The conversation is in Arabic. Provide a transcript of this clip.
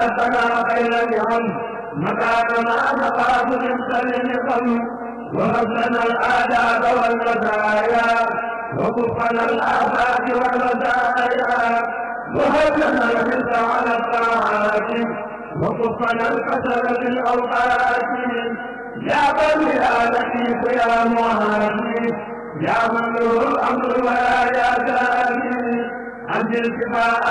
وآتنا خير نعم مكان ما نخاف من شر نقم وهب لنا الآداب والمزايا وكفنا الآفات والمزايا وهب لنا الحرص على الطاعات وكفنا الكسل في الأوقات يا من يا لطيف يا معافي يا من له الأمر ولا يا زاني أنزل شفاء